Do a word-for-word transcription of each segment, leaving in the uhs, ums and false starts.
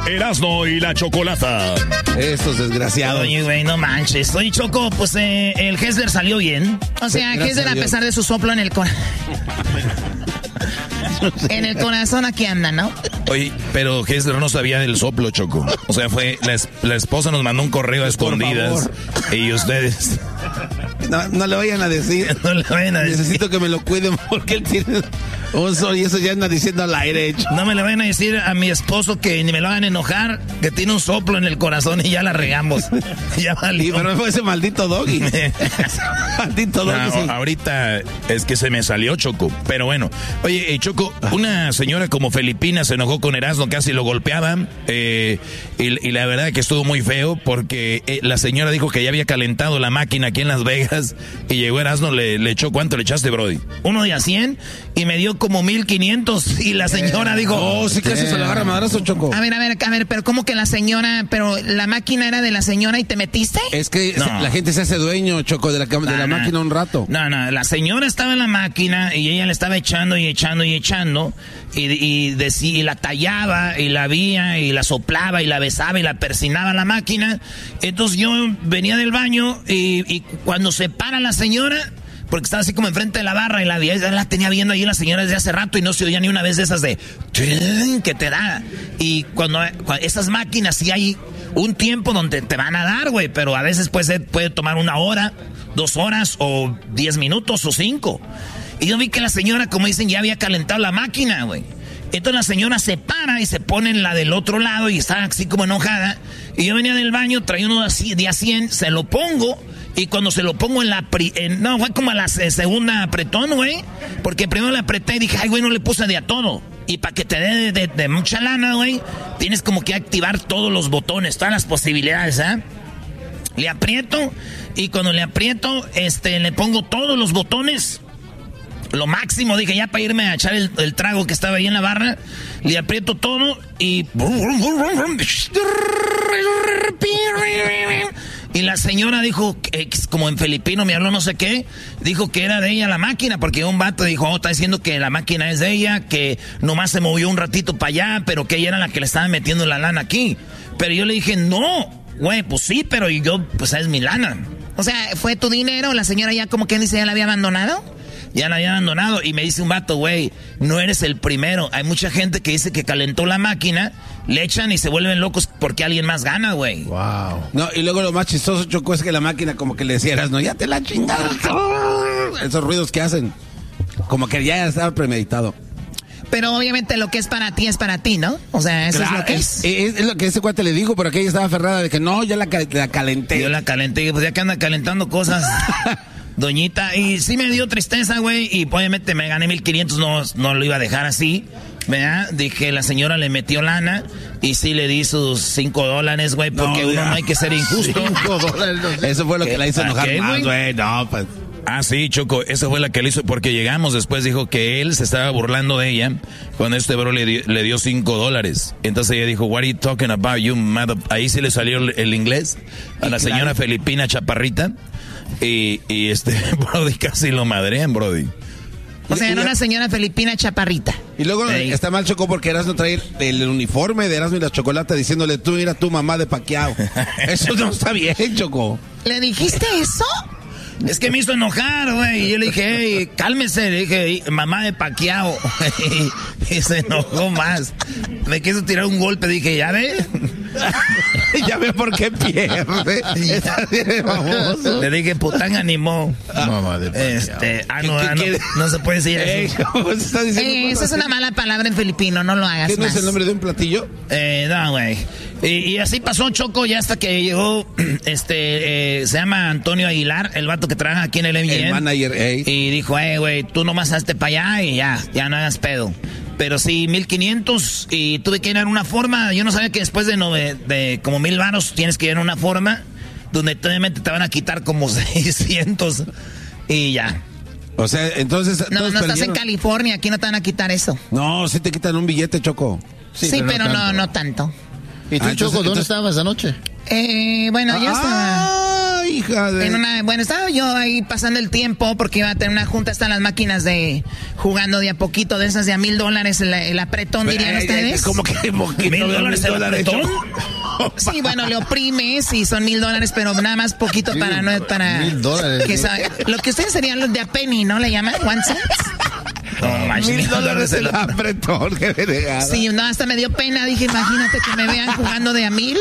Erasmo y la Chocolata. Estos desgraciados. Oye, güey, no manches. Oye, Choco, pues eh, el Hessler salió bien. O sea, sí, Hessler, a pesar de su soplo en el corazón. En el corazón aquí anda, ¿no? Oye, pero Hessler no sabía del soplo, Choco. O sea, fue la, es, la esposa nos mandó un correo a escondidas. Y ustedes... No, no le vayan a decir. No le vayan a decir. Necesito que me lo cuiden porque él tiene un sol y eso ya anda diciendo al aire. Hecho. No me le vayan a decir a mi esposo que ni me lo hagan enojar, que tiene un soplo en el corazón y ya la regamos. Ya valió. Sí, pero fue ese maldito doggy. Maldito doggy. No, sí. Ahorita es que se me salió, Choco. Pero bueno. Oye, eh, Choco, una señora como Felipina se enojó con Erasmo, casi lo golpeaban. Eh, y, y la verdad que estuvo muy feo porque eh, la señora dijo que ya había calentado la máquina aquí en Las Vegas. Y llegó Erasmo, le, le echó, ¿cuánto le echaste, Brody? Uno de a cien y me dio como mil quinientos. Y la señora eh, dijo... Oh, sí, casi eh. se le agarra madrazo, Choco. A ver, a ver, a ver, pero ¿cómo que la señora, pero la máquina era de la señora y te metiste? Es que no. La gente se hace dueño, Choco, de la, de no, la no. máquina un rato. No, no, la señora estaba en la máquina y ella le estaba echando y echando y echando. Y, y, de, y la tallaba y la vía y la soplaba y la besaba y la persinaba la máquina. Entonces yo venía del baño y, y cuando se para la señora, porque estaba así como enfrente de la barra y la, la tenía viendo ahí la señora desde hace rato y no se oía ni una vez de esas de que te da. Y cuando, cuando esas máquinas sí hay un tiempo donde te van a dar, güey, pero a veces puede, puede tomar una hora, dos horas o diez minutos o cinco. Y yo vi que la señora, como dicen, ya había calentado la máquina, güey. Entonces la señora se para y se pone en la del otro lado y está así como enojada. Y yo venía del baño, traía uno de a cien, se lo pongo. Y cuando se lo pongo en la... Pri, en, no, fue como a la segunda apretón, güey. Porque primero le apreté y dije, ay, güey, no le puse de a todo. Y para que te dé de, de, de mucha lana, güey, tienes como que activar todos los botones, todas las posibilidades, ¿ah? ¿eh? Le aprieto y cuando le aprieto, este, le pongo todos los botones... Lo máximo, dije, ya para irme a echar el, el trago que estaba ahí en la barra, le aprieto todo y... Y la señora dijo, como en filipino me habló no sé qué, dijo que era de ella la máquina, porque un vato dijo, oh, está diciendo que la máquina es de ella, que nomás se movió un ratito para allá, pero que ella era la que le estaba metiendo la lana aquí. Pero yo le dije, no, güey, pues sí, pero yo, pues es mi lana. O sea, ¿fue tu dinero? La señora ya como que dice, ya la había abandonado. Ya la había abandonado y me dice un vato, güey, no eres el primero. Hay mucha gente que dice que calentó la máquina, le echan y se vuelven locos porque alguien más gana, güey. Wow. No, y luego lo más chistoso, Choco, es que la máquina como que le decías, no, ya te la chingada. Esos ruidos que hacen, como que ya estaba premeditado. Pero obviamente lo que es para ti es para ti, ¿no? O sea, eso claro, es lo que es. Es, es. Es lo que ese cuate le dijo, pero que ella estaba aferrada de que no, ya la, la calenté. Yo la calenté, pues ya que anda calentando cosas... Doñita, y sí me dio tristeza, güey, y obviamente me gané mil quinientos, no, no lo iba a dejar así, ¿verdad? Dije, la señora le metió lana, y sí le di sus cinco dólares, güey, porque no, uno no hay que ser injusto. Cinco dólares, no sé. Eso fue lo que la hizo enojar qué, más, güey, no, pues... Ah, sí, Choco, esa fue la que le hizo, porque llegamos después, dijo que él se estaba burlando de ella, cuando este bro le dio, le dio cinco dólares. Entonces ella dijo, what are you talking about, you mother... Ahí sí le salió el, el inglés a la señora claro. Felipina Chaparrita. Y, y este, Brody, casi lo madrean, Brody. O sea, era una señora filipina chaparrita. Y luego Ey. está mal, Choco, porque Erasmo trae el uniforme de Erasmo y la Chocolata diciéndole, tú mira tu mamá de Pacquiao. Eso no está bien, Choco. ¿Le dijiste eso? Es que me hizo enojar, güey. Y yo le dije, hey, cálmese. Le dije, mamá de Pacquiao. Y se enojó más. Me quiso tirar un golpe. Dije, ¿ya ve? Ya ve por qué pierde. Le dije, pután animó. Mamá de Pacquiao. Este, ah, no, ah, no, no se puede decir Ey, eso. ¿Cómo se está diciendo? Eh, esa es una mala palabra en filipino, no lo hagas ¿Qué no más. es el nombre de un platillo? Eh, no, güey. Y, y así pasó, Choco, ya hasta que llegó, este, eh, se llama Antonio Aguilar, el vato que trabaja aquí en el M G M. El manager, ey. Y dijo, eh, güey, tú nomás hazte para allá y ya, ya no hagas pedo. Pero sí, mil quinientos y tuve que llenar una forma. Yo no sabía que después de, nove, de como mil varos tienes que llenar una forma donde obviamente te van a quitar como seiscientos y ya. O sea, entonces... No, no perdieron. Estás en California, aquí no te van a quitar eso. No, sí te quitan un billete, Choco. Sí, sí pero, pero no, no tanto. ¿Y tú, ah, Choco, entonces, dónde entonces... estabas anoche? Eh, bueno, yo estaba... Ay, hija de... En una, bueno, estaba yo ahí pasando el tiempo porque iba a tener una junta, están las máquinas de jugando de a poquito, de esas de a mil dólares, el, el apretón, dirían Ay, ustedes. ¿Cómo que poquito? ¿Mil dólares el apretón? Sí, bueno, le oprimes y son mil dólares, pero nada más poquito sí, para... no para mil dólares. Que sa- lo que ustedes serían los de a penny, ¿no? ¿Le llaman? ¿One cent? No, mil dólares el apretón, qué vergada. Sí, no, hasta me dio pena. Dije, imagínate que me vean jugando de a mil.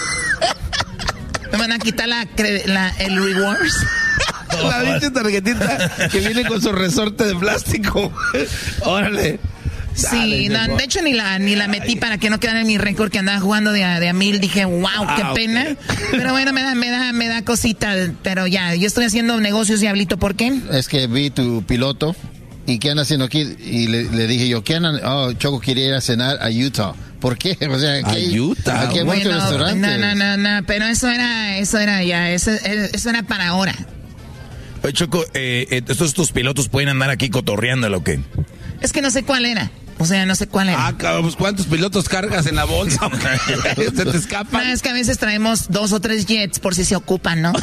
Me van a quitar la, la el rewards. La dicha tarjetita que viene con su resorte de plástico. Órale. Sí, Dale, no, de hecho ni la ni la metí para que no quedara en mi récord que andaba jugando de a, de a mil. Dije, wow, qué ah, pena. Okay. Pero bueno, me da, me da, me da cosita. Pero ya, yo estoy haciendo negocios, Diablito, ¿por qué? Es que vi tu piloto. ¿Y qué anda haciendo aquí? Y le, le dije yo, ¿qué andan? Oh, Choco quiere ir a cenar a Utah. ¿Por qué? O sea, ¿qué? A Utah. Aquí hay bueno, muchos restaurantes. No, no, no, no, pero eso era, eso era ya, eso, eso era para ahora. Oye, Choco, eh, ¿estos tus pilotos pueden andar aquí cotorreando o qué? Es que no sé cuál era. O sea, no sé cuál era. Ah, cabrón, pues ¿cuántos pilotos cargas en la bolsa? Se te escapan. No, es que a veces traemos dos o tres jets por si se ocupan, ¿no?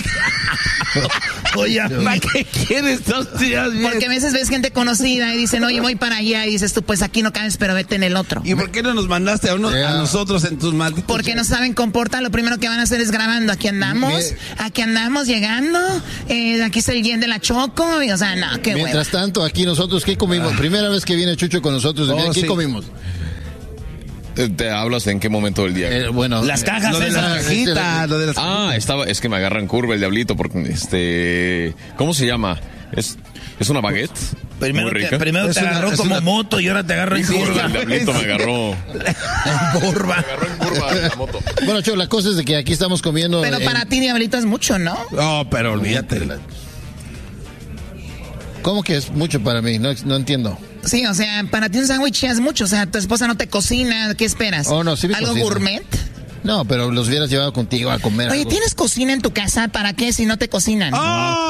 Oye, ¿para qué quieres dos días? Porque a veces ves gente conocida y dicen, oye, voy para allá. Y dices tú, pues aquí no cabes, pero vete en el otro. ¿Y por qué no nos mandaste a, uno, yeah. a nosotros en tus malditos? Porque no saben comportar. Lo primero que van a hacer es grabando. Aquí andamos, aquí andamos llegando. Eh, aquí está el jet de la Choco. Y, o sea, no, qué Mientras hueva. tanto, aquí nosotros, ¿qué comimos? Ah. Primera vez que viene Chucho con nosotros. Oh, ¿Qué sí. comimos? ¿Te, ¿Te hablas en qué momento del día? Eh, bueno, las cajas, lo de esas. la cajita, lo de las Ah, estaba, es que me agarra en curva el Diablito porque este, ¿cómo se llama? Es, es una baguette. Primero, muy rica. Te, primero te agarró una, como una... moto y ahora te agarró en curva. El Diablito me agarró en curva. Me agarró en curva la moto. Bueno, Cho, la cosa es de que aquí estamos comiendo. Pero en... para ti, Diablito, es mucho, ¿no? No, pero olvídate. ¿Cómo que es mucho para mí? No, no entiendo. Sí, o sea, para ti un sándwich es mucho. O sea, tu esposa no te cocina. ¿Qué esperas? Oh, no, sí me ¿Algo cocina. Gourmet? No, pero los hubieras llevado contigo a comer. Oye, algo. ¿tienes cocina en tu casa? ¿Para qué si no te cocinan? ¡Oh!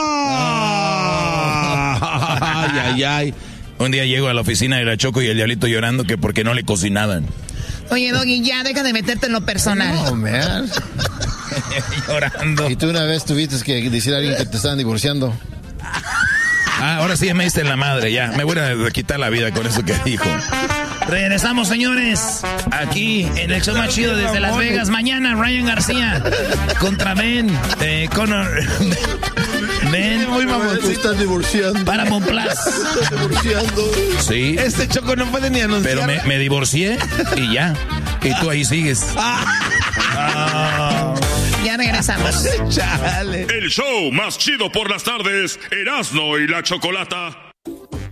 Ay, ay, ay. Un día llego a la oficina de la Choco y el Diablito llorando que porque no le cocinaban. Oye, Doggy, ya deja de meterte en lo personal. No, man. Llorando. Y tú una vez tuviste que decir a alguien que te estaban divorciando. Ah, ahora sí ya me diste en la madre, ya. Me voy a quitar la vida con eso que dijo. Regresamos, señores, aquí en el show más chido desde Las Vegas. Mañana, Ryan García contra Ben, eh, Conor. Ben, muy mamón, te estás divorciando. Para Monplas. Estás divorciando. Sí. Este Choco no puede ni anunciar. Pero me, me divorcié y ya. Y tú ahí sigues. Ah. Ya regresamos. Chale. El show más chido por las tardes, Erasmo y la Chocolata.